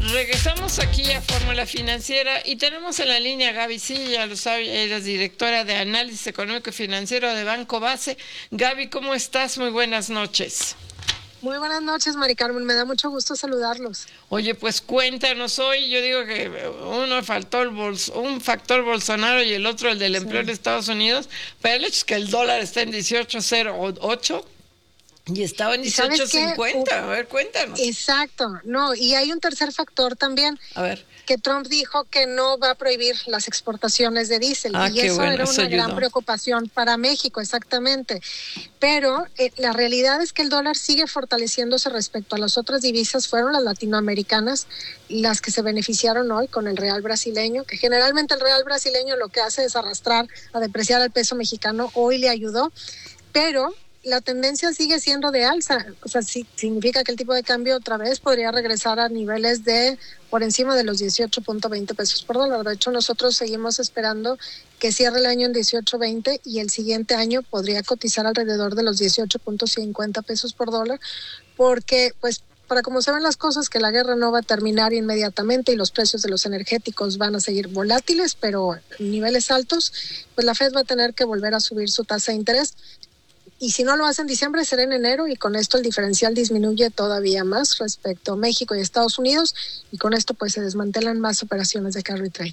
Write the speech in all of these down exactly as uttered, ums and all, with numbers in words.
Regresamos aquí a Fórmula Financiera y tenemos en la línea a Gaby Silla, ya lo sabe, ella es directora de Análisis Económico y Financiero de Banco Base. Gaby, ¿cómo estás? Muy buenas noches. Muy buenas noches, Mari Carmen, me da mucho gusto saludarlos. Oye, pues cuéntanos hoy, yo digo que uno faltó el bols, un factor Bolsonaro y el otro el del empleo sí. en Estados Unidos, pero el hecho es que el dólar está en dieciocho cero ocho. Y estaba en dieciocho cincuenta, a ver, cuéntanos. Exacto, no, y hay un tercer factor también. A ver. Que Trump dijo que no va a prohibir las exportaciones de diésel, ah, y eso bueno, era eso una ayudó. gran preocupación para México, exactamente. Pero eh, la realidad es que el dólar sigue fortaleciéndose respecto a las otras divisas, fueron las latinoamericanas las que se beneficiaron hoy con el real brasileño, que generalmente el real brasileño lo que hace es arrastrar a depreciar al peso mexicano, hoy le ayudó, pero la tendencia sigue siendo de alza, o sea, sí, significa que el tipo de cambio otra vez podría regresar a niveles de por encima de los dieciocho punto veinte pesos por dólar. De hecho, nosotros seguimos esperando que cierre el año en dieciocho veinte y el siguiente año podría cotizar alrededor de los dieciocho punto cincuenta pesos por dólar, porque pues para como se ven las cosas, que la guerra no va a terminar inmediatamente y los precios de los energéticos van a seguir volátiles, pero en niveles altos, pues la Fed va a tener que volver a subir su tasa de interés. Y si no lo hace en diciembre, será en enero, y con esto el diferencial disminuye todavía más respecto a México y Estados Unidos, y con esto pues se desmantelan más operaciones de carry trade.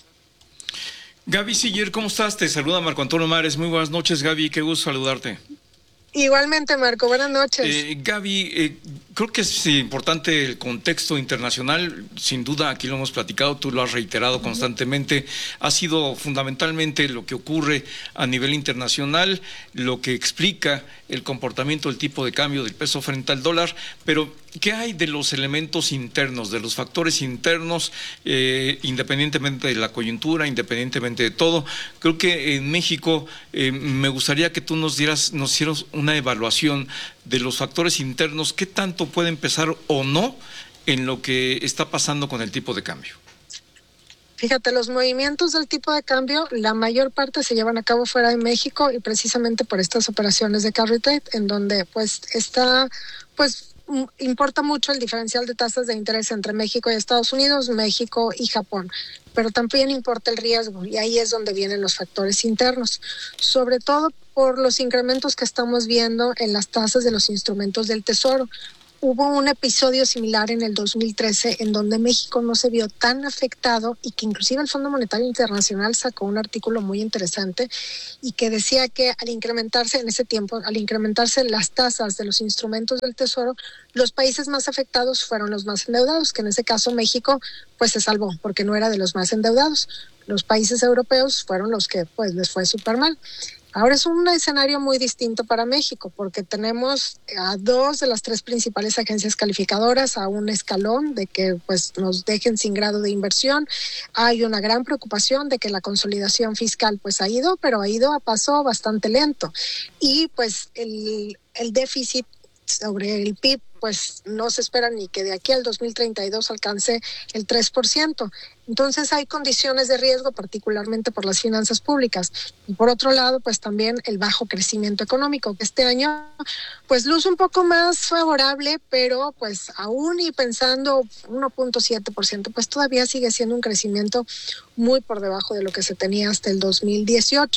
Gaby Siller, ¿cómo estás? Te saluda Marco Antonio Mares. Muy buenas noches, Gaby, qué gusto saludarte. Igualmente, Marco, buenas noches. Eh, Gaby, eh, creo que es importante el contexto internacional, sin duda aquí lo hemos platicado, tú lo has reiterado constantemente, ha sido fundamentalmente lo que ocurre a nivel internacional, lo que explica el comportamiento del tipo de cambio del peso frente al dólar, pero ¿qué hay de los elementos internos, de los factores internos, eh, independientemente de la coyuntura, independientemente de todo? Creo que en México eh, me gustaría que tú nos dieras, nos hicieras una evaluación de los factores internos, qué tanto puede empezar o no en lo que está pasando con el tipo de cambio. Fíjate, los movimientos del tipo de cambio, la mayor parte se llevan a cabo fuera de México y precisamente por estas operaciones de carry trade, en donde pues está, pues importa mucho el diferencial de tasas de interés entre México y Estados Unidos, México y Japón, pero también importa el riesgo, y ahí es donde vienen los factores internos, sobre todo por los incrementos que estamos viendo en las tasas de los instrumentos del Tesoro. Hubo un episodio similar en el dos mil trece en donde México no se vio tan afectado, y que inclusive el Fondo Monetario Internacional sacó un artículo muy interesante y que decía que al incrementarse en ese tiempo, al incrementarse las tasas de los instrumentos del Tesoro, los países más afectados fueron los más endeudados, que en ese caso México pues se salvó porque no era de los más endeudados. Los países europeos fueron los que pues les fue súper mal. Ahora es un escenario muy distinto para México, porque tenemos a dos de las tres principales agencias calificadoras a un escalón de que pues nos dejen sin grado de inversión. Hay una gran preocupación de que la consolidación fiscal pues ha ido, pero ha ido a paso bastante lento. Y pues el, el déficit sobre el P I B pues no se espera ni que de aquí al dos mil treinta y dos alcance el tres por ciento. Entonces hay condiciones de riesgo, particularmente por las finanzas públicas. Y por otro lado, pues también el bajo crecimiento económico, que este año pues luce un poco más favorable, pero pues aún y pensando uno punto siete por ciento, pues todavía sigue siendo un crecimiento muy por debajo de lo que se tenía hasta el dos mil dieciocho.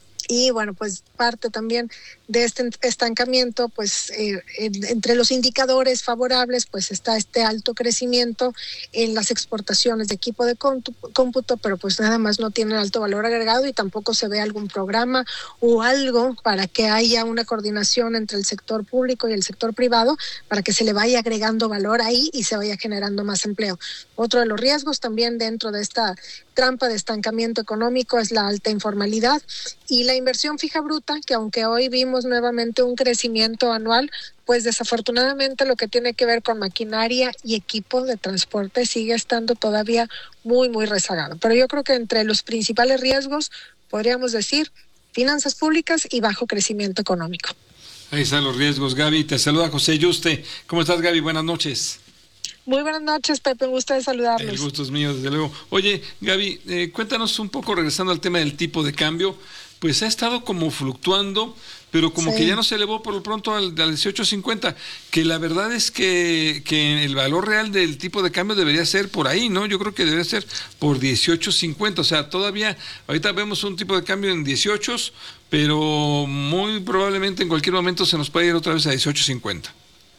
Y bueno, pues parte también de este estancamiento, pues eh, entre los indicadores favorables, pues está este alto crecimiento en las exportaciones de equipo de cómputo, pero pues nada más no tienen alto valor agregado, y tampoco se ve algún programa o algo para que haya una coordinación entre el sector público y el sector privado, para que se le vaya agregando valor ahí y se vaya generando más empleo. Otro de los riesgos también dentro de esta trampa de estancamiento económico es la alta informalidad y la inversión fija bruta, que aunque hoy vimos nuevamente un crecimiento anual, pues desafortunadamente lo que tiene que ver con maquinaria y equipo de transporte sigue estando todavía muy, muy rezagado. Pero yo creo que entre los principales riesgos podríamos decir finanzas públicas y bajo crecimiento económico. Ahí están los riesgos, Gaby. Te saluda José Yuste. ¿Cómo estás, Gaby? Buenas noches. Muy buenas noches, Pepe, un gusto de saludarlos. El gusto es mío, desde luego. Oye, Gaby, eh, cuéntanos un poco, regresando al tema del tipo de cambio. pues ha estado como fluctuando, pero como Sí. que ya no se elevó por lo pronto al, al dieciocho cincuenta, que la verdad es que, que el valor real del tipo de cambio debería ser por ahí, ¿no? Yo creo que debería ser por dieciocho cincuenta, o sea, todavía, ahorita vemos un tipo de cambio en dieciocho, pero muy probablemente en cualquier momento se nos puede ir otra vez a dieciocho cincuenta.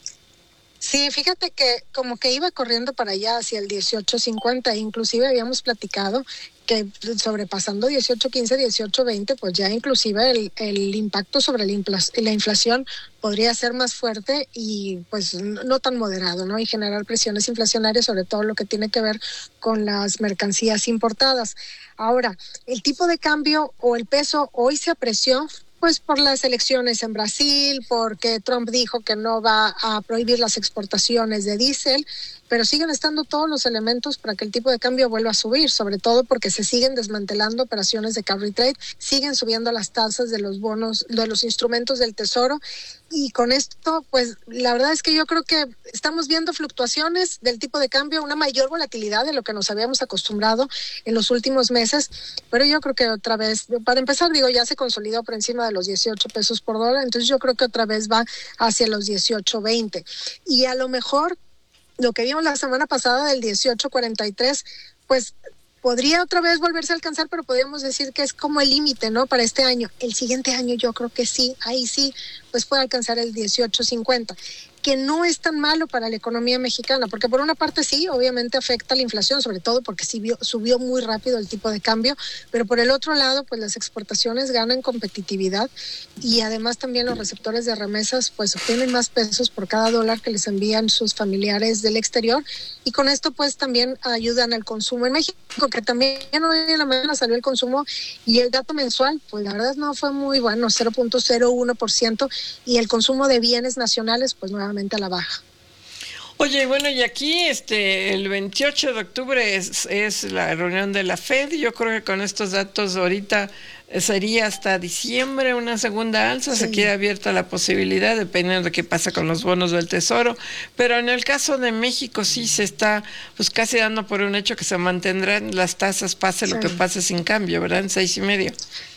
Sí, fíjate que como que iba corriendo para allá hacia el dieciocho cincuenta, inclusive habíamos platicado que sobrepasando dieciocho quince, dieciocho veinte, pues ya inclusive el, el impacto sobre la, infla- la inflación podría ser más fuerte y pues no, no tan moderado, ¿no? Y generar presiones inflacionarias, sobre todo lo que tiene que ver con las mercancías importadas. Ahora, el tipo de cambio o el peso hoy se apreció pues por las elecciones en Brasil, porque Trump dijo que no va a prohibir las exportaciones de diésel, pero siguen estando todos los elementos para que el tipo de cambio vuelva a subir, sobre todo porque se siguen desmantelando operaciones de carry trade, siguen subiendo las tasas de los bonos, de los instrumentos del Tesoro, y con esto, pues la verdad es que yo creo que estamos viendo fluctuaciones del tipo de cambio, una mayor volatilidad de lo que nos habíamos acostumbrado en los últimos meses, pero yo creo que otra vez, para empezar, digo, ya se consolidó por encima de los dieciocho pesos por dólar, entonces yo creo que otra vez va hacia los dieciocho veinte, y a lo mejor lo que vimos la semana pasada del dieciocho cuarenta y tres, pues podría otra vez volverse a alcanzar, pero podríamos decir que es como el límite, ¿no? Para este año. El siguiente año yo creo que sí, ahí sí, pues puede alcanzar el dieciocho cincuenta, que no es tan malo para la economía mexicana, porque por una parte sí, obviamente afecta la inflación, sobre todo porque subió, subió muy rápido el tipo de cambio, pero por el otro lado, pues las exportaciones ganan competitividad y además también los receptores de remesas pues obtienen más pesos por cada dólar que les envían sus familiares del exterior, y con esto pues también ayudan al consumo en México, que también hoy en la mañana salió el consumo y el dato mensual, pues la verdad no fue muy bueno, cero punto cero uno por ciento, y el consumo de bienes nacionales pues nuevamente a la baja. Oye, bueno, y aquí este el veintiocho de octubre es, es la reunión de la Fed. Yo creo que con estos datos ahorita sería hasta diciembre una segunda alza. Sí. Se queda abierta la posibilidad, dependiendo de qué pasa con los bonos del Tesoro. Pero en el caso de México sí se está pues casi dando por un hecho que se mantendrán las tasas, pase Sí. lo que pase, sin cambio, ¿verdad? En seis y medio.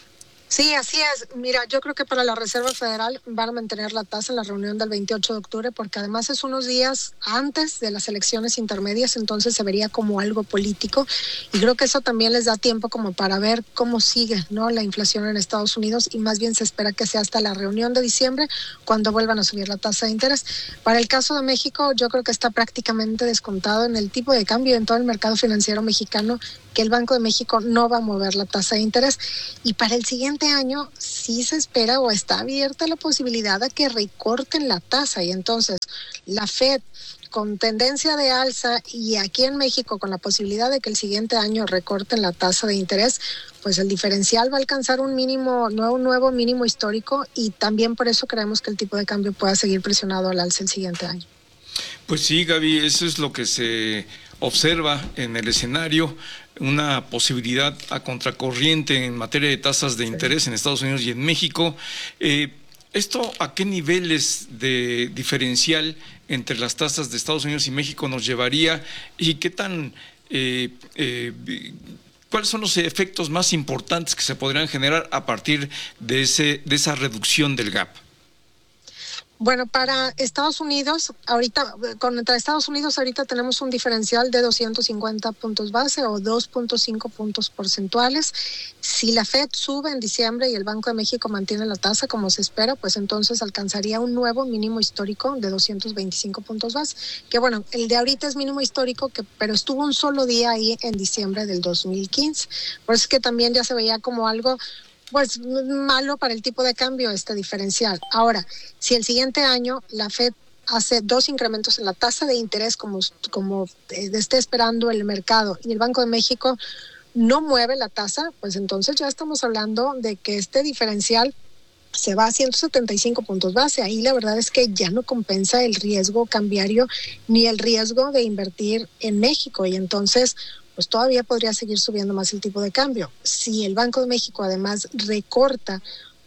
Sí, así es. Mira, yo creo que para la Reserva Federal van a mantener la tasa en la reunión del veintiocho de octubre, porque además es unos días antes de las elecciones intermedias, entonces se vería como algo político, y creo que eso también les da tiempo como para ver cómo sigue, ¿no?, la inflación en Estados Unidos, y más bien se espera que sea hasta la reunión de diciembre cuando vuelvan a subir la tasa de interés. Para el caso de México, yo creo que está prácticamente descontado en el tipo de cambio en todo el mercado financiero mexicano que el Banco de México no va a mover la tasa de interés, y para el siguiente año sí se espera o está abierta la posibilidad de que recorten la tasa, y entonces la Fed con tendencia de alza y aquí en México con la posibilidad de que el siguiente año recorten la tasa de interés, pues el diferencial va a alcanzar un mínimo, nuevo, nuevo mínimo histórico, y también por eso creemos que el tipo de cambio pueda seguir presionado al alza el siguiente año. Pues sí, Gaby, eso es lo que se observa en el escenario, una posibilidad a contracorriente en materia de tasas de interés en Estados Unidos y en México. Eh, ¿Esto a qué niveles de diferencial entre las tasas de Estados Unidos y México nos llevaría, y qué tan... Eh, eh, ¿Cuáles son los efectos más importantes que se podrían generar a partir de, ese, de esa reducción del gap? Bueno, para Estados Unidos, ahorita, contra Estados Unidos ahorita tenemos un diferencial de doscientos cincuenta puntos base o dos punto cinco puntos porcentuales. Si la Fed sube en diciembre y el Banco de México mantiene la tasa como se espera, pues entonces alcanzaría un nuevo mínimo histórico de doscientos veinticinco puntos base. Que bueno, el de ahorita es mínimo histórico, que pero estuvo un solo día ahí en diciembre del dos mil quince. Por eso es que también ya se veía como algo pues malo para el tipo de cambio este diferencial. Ahora, si el siguiente año la Fed hace dos incrementos en la tasa de interés como, como esté esperando el mercado, y el Banco de México no mueve la tasa, pues entonces ya estamos hablando de que este diferencial se va a ciento setenta y cinco puntos base. Ahí la verdad es que ya no compensa el riesgo cambiario ni el riesgo de invertir en México, y entonces pues todavía podría seguir subiendo más el tipo de cambio. Si el Banco de México además recorta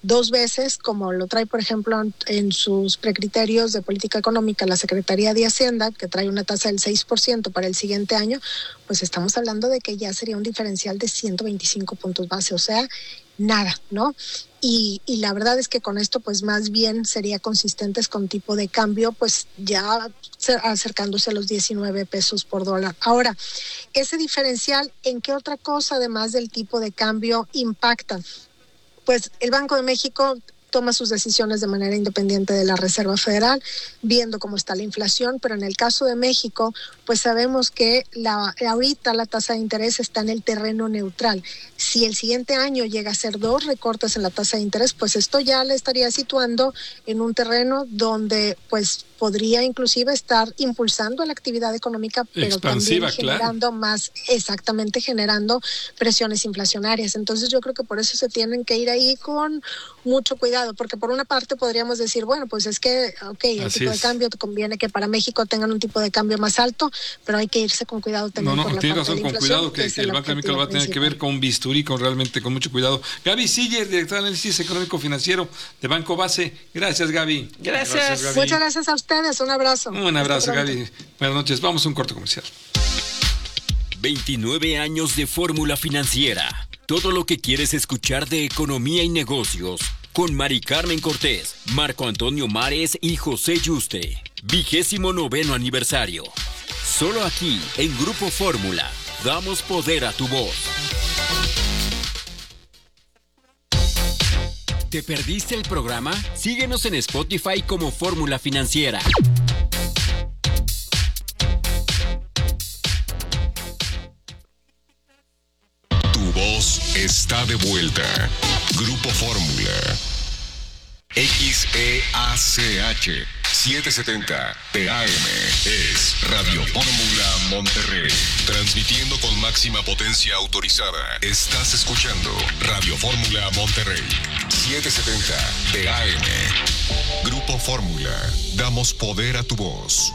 dos veces, como lo trae, por ejemplo, en sus precriterios de política económica la Secretaría de Hacienda, que trae una tasa del seis por ciento para el siguiente año, pues estamos hablando de que ya sería un diferencial de ciento veinticinco puntos base, o sea, nada, ¿no? Y, y la verdad es que con esto, pues más bien sería consistentes con tipo de cambio, pues ya acercándose a los diecinueve pesos por dólar. Ahora, ese diferencial, ¿en qué otra cosa, además del tipo de cambio, impacta? Pues el Banco de México toma sus decisiones de manera independiente de la Reserva Federal, viendo cómo está la inflación, pero en el caso de México, pues sabemos que la, ahorita la tasa de interés está en el terreno neutral. Si el siguiente año llega a ser dos recortes en la tasa de interés, pues esto ya le estaría situando en un terreno donde pues podría inclusive estar impulsando la actividad económica, pero expansiva, también generando claro. más, exactamente, generando presiones inflacionarias. Entonces yo creo que por eso se tienen que ir ahí con mucho cuidado, porque por una parte podríamos decir, bueno, pues es que, ok, el Así tipo es. de cambio te conviene que para México tengan un tipo de cambio más alto, pero hay que irse con cuidado también. No, por no, la tiene parte razón, de la con inflación, cuidado, que, que es que el Banco de México lo va a tener que ver con bisturí, con realmente, con mucho cuidado. Gaby Siller, directora de análisis económico financiero de Banco Base. Gracias, Gaby. Gracias. Gracias, Gaby. Muchas gracias a ustedes, un abrazo. Un abrazo, Hasta pronto. Gaby. Buenas noches, vamos a un corto comercial. veintinueve años de fórmula financiera. Todo lo que quieres escuchar de economía y negocios. Con Mari Carmen Cortés, Marco Antonio Mares y José Yuste. Vigésimo noveno aniversario. Solo aquí, en Grupo Fórmula. Damos poder a tu voz. ¿Te perdiste el programa? Síguenos en Spotify como Fórmula Financiera. Tu voz está de vuelta. Grupo Fórmula. X E A C H setecientos setenta T A M es Radio Fórmula Monterrey. Transmitiendo con máxima potencia autorizada. Estás escuchando Radio Fórmula Monterrey. setecientos setenta T A M. Grupo Fórmula. Damos poder a tu voz.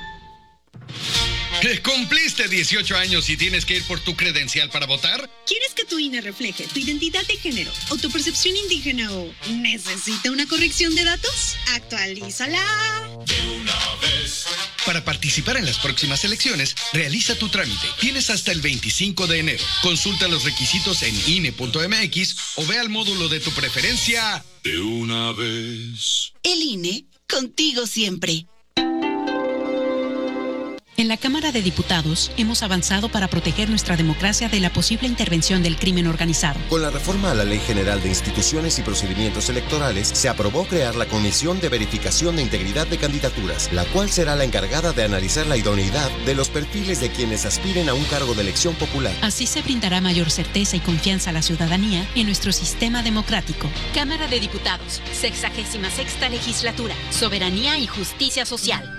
¿Cumpliste dieciocho años y tienes que ir por tu credencial para votar? ¿Quieres que tu I N E refleje tu identidad de género o tu percepción indígena o necesita una corrección de datos? ¡Actualízala! De una vez. Para participar en las próximas elecciones, realiza tu trámite. Tienes hasta el veinticinco de enero. Consulta los requisitos en I N E punto M X o ve al módulo de tu preferencia. De una vez. El I N E, contigo siempre. En la Cámara de Diputados hemos avanzado para proteger nuestra democracia de la posible intervención del crimen organizado. Con la reforma a la Ley General de Instituciones y Procedimientos Electorales, se aprobó crear la Comisión de Verificación de Integridad de Candidaturas, la cual será la encargada de analizar la idoneidad de los perfiles de quienes aspiren a un cargo de elección popular. Así se brindará mayor certeza y confianza a la ciudadanía en nuestro sistema democrático. Cámara de Diputados, sexagésima sexta legislatura, Soberanía y Justicia Social.